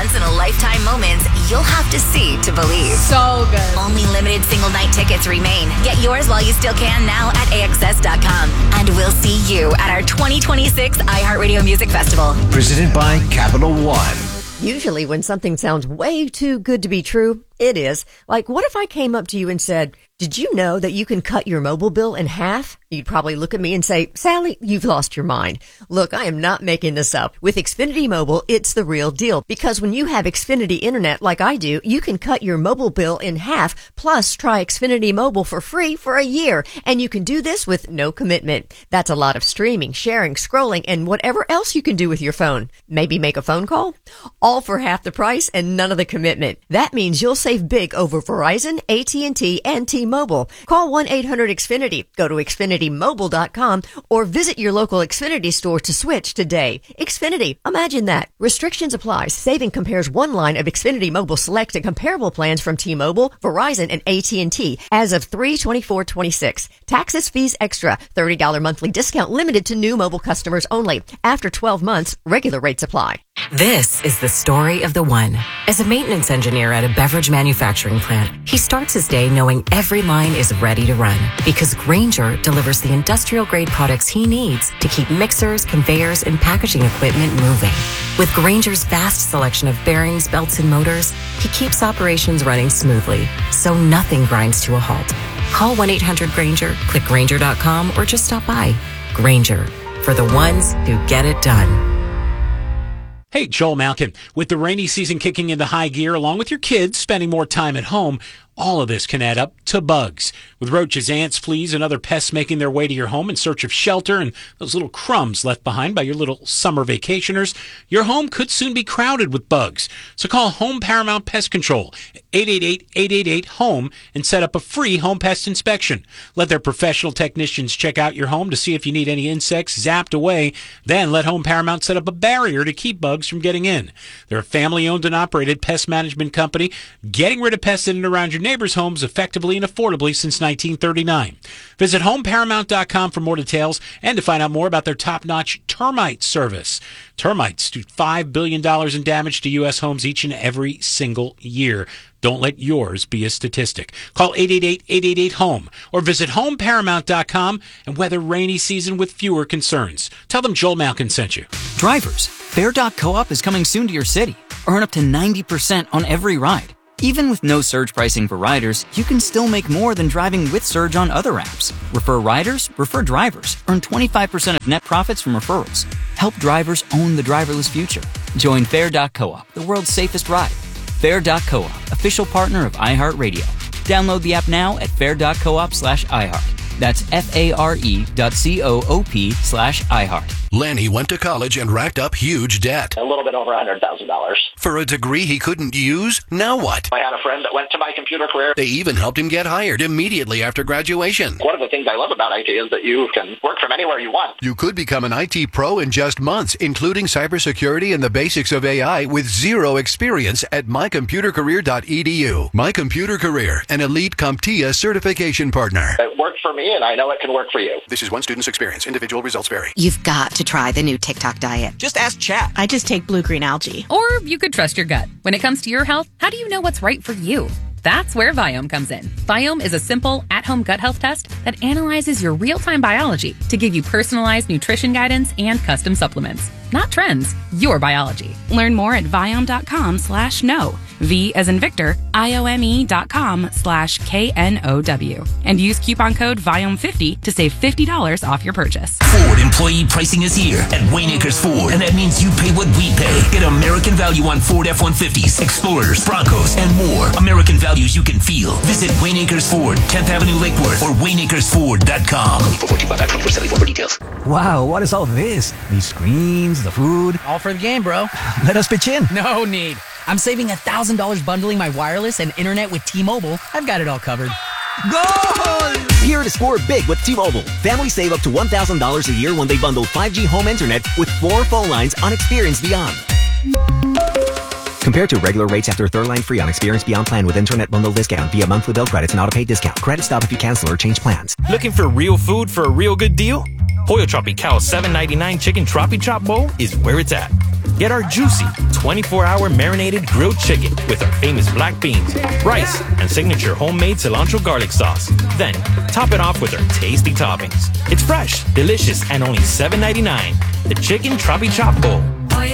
once-in-a-lifetime moments you'll have to see to believe. So good. Only limited single-night tickets remain. Get yours while you still can now at AXS.com. And we'll see you at our 2026 iHeartRadio Music Festival. Presented by Capital One. Usually when something sounds way too good to be true, it is. Like, what if I came up to you and said, did you know that you can cut your mobile bill in half? You'd probably look at me and say, Sally, you've lost your mind. Look, I am not making this up. With Xfinity Mobile, it's the real deal. Because when you have Xfinity Internet like I do, you can cut your mobile bill in half, plus try Xfinity Mobile for free for a year. And you can do this with no commitment. That's a lot of streaming, sharing, scrolling, and whatever else you can do with your phone. Maybe make a phone call? All for half the price and none of the commitment. That means you'll save big over Verizon, AT&T, and T-Mobile. Call 1-800-XFINITY. Go to XfinityMobile.com or visit your local Xfinity store to switch today. Xfinity. Imagine that. Restrictions apply. Saving compares one line of Xfinity Mobile Select and comparable plans from T-Mobile, Verizon, and AT&T as of 3/24/26. Taxes, fees extra. $30 monthly discount limited to new mobile customers only. After 12 months, regular rates apply. This is the story of the one. As a maintenance engineer at a beverage manufacturing plant, he starts his day knowing every line is ready to run because Grainger delivers the industrial-grade products he needs to keep mixers, conveyors, and packaging equipment moving. With Grainger's vast selection of bearings, belts, and motors, he keeps operations running smoothly, so nothing grinds to a halt. Call 1-800-GRAINGER, click Grainger.com, or just stop by. Grainger, for the ones who get it done. Hey, Joel Malkin. With the rainy season kicking into high gear, along with your kids spending more time at home, all of this can add up to bugs. With roaches, ants, fleas, and other pests making their way to your home in search of shelter and those little crumbs left behind by your little summer vacationers, your home could soon be crowded with bugs. So call Home Paramount Pest Control, 888-888-HOME, and set up a free home pest inspection. Let their professional technicians check out your home to see if you need any insects zapped away. Then let Home Paramount set up a barrier to keep bugs from getting in. They're a family-owned and operated pest management company, getting rid of pests in and around your neighbors' homes effectively and affordably since 1939. Visit homeparamount.com for more details and to find out more about their top-notch termite service. Termites do $5 billion in damage to U.S. homes each and every single year. Don't let yours be a statistic. Call 888-888-HOME or visit homeparamount.com and weather rainy season with fewer concerns. Tell them Joel Malkin sent you. Drivers, Fair.coop is coming soon to your city. Earn up to 90% on every ride. Even with no surge pricing for riders, you can still make more than driving with Surge on other apps. Refer riders, refer drivers. Earn 25% of net profits from referrals. Help drivers own the driverless future. Join Fair.coop, the world's safest ride. Fair.coop, official partner of iHeartRadio. Download the app now at fair.coop/iHeart. That's FARE.coop/iHeart. Lanny went to college and racked up huge debt. A little bit over $100,000. For a degree he couldn't use? Now what? I had a friend that went to My Computer Career. They even helped him get hired immediately after graduation. One of the things I love about IT is that you can work from anywhere you want. You could become an IT pro in just months, including cybersecurity and the basics of AI with zero experience at mycomputercareer.edu. My Computer Career, an elite CompTIA certification partner. It worked for me, and I know it can work for you. This is one student's experience. Individual results vary. You've got to try the new TikTok diet. Just ask chat. I just take blue-green algae. Or you could trust your gut. When it comes to your health, how do you know what's right for you? That's where Viome comes in. Viome is a simple, at-home gut health test that analyzes your real-time biology to give you personalized nutrition guidance and custom supplements. Not trends, your biology. Learn more at Viome.com/know. V as in Victor, IOME.com/KNOW. And use coupon code VIOME50 to save $50 off your purchase. Ford employee pricing is here at Wayne Acres Ford, and that means you pay what we pay. Get American value on Ford F-150s, Explorers, Broncos, and more. American values you can feel. Visit Wayne Acres Ford, 10th Avenue, Lake Worth, or WayneAcresFord.com. For details. Wow, what is all this? These screens, the food. All for the game, bro. Let us pitch in. No need. I'm saving $1,000 bundling my wireless and internet with T-Mobile. I've got it all covered. Goal! Here to score big with T-Mobile. Families save up to $1,000 a year when they bundle 5G home internet with 4 phone lines on Experience Beyond. Compared to regular rates after third line free on Experience Beyond plan with internet bundle discount via monthly bill credits and auto-pay discount. Credit stop if you cancel or change plans. Looking for real food for a real good deal? Pollo Tropical's $7.99 chicken Tropi Chop Bowl is where it's at. Get our juicy 24-hour marinated grilled chicken with our famous black beans, rice, and signature homemade cilantro garlic sauce. Then, top it off with our tasty toppings. It's fresh, delicious, and only $7.99. The Chicken Tropi Chop Bowl.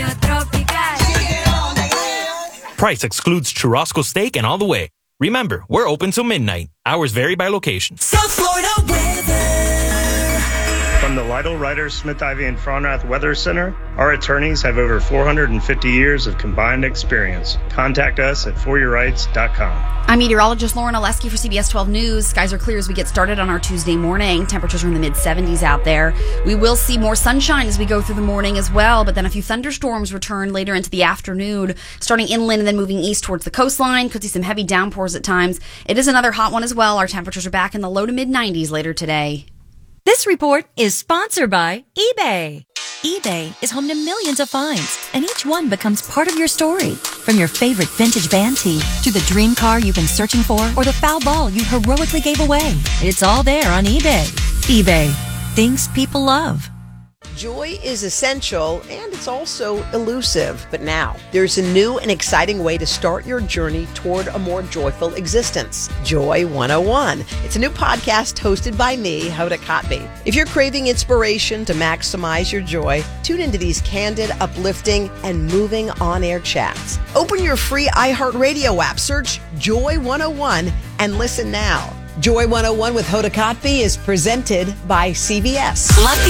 Price excludes churrasco steak and all the way. Remember, we're open till midnight. Hours vary by location. South Florida weather. From the Lytle Ryder Smith Ivy and Fronrath Weather Center, our attorneys have over 450 years of combined experience. Contact us at foryourrights.com. I'm meteorologist Lauren Oleski for CBS 12 News. Skies are clear as we get started on our Tuesday morning. Temperatures are in the mid-70s out there. We will see more sunshine as we go through the morning as well, but then a few thunderstorms return later into the afternoon, starting inland and then moving east towards the coastline. Could see some heavy downpours at times. It is another hot one as well. Our temperatures are back in the low to mid-90s later today. This report is sponsored by eBay. eBay is home to millions of finds, and each one becomes part of your story. From your favorite vintage band tee to the dream car you've been searching for or the foul ball you heroically gave away. It's all there on eBay. eBay. Things people love. Joy is essential, and it's also elusive. But now, there's a new and exciting way to start your journey toward a more joyful existence. Joy 101. It's a new podcast hosted by me, Hoda Kotb. If you're craving inspiration to maximize your joy, tune into these candid, uplifting, and moving on-air chats. Open your free iHeartRadio app, search Joy 101, and listen now. Joy 101 with Hoda Kotb is presented by CBS.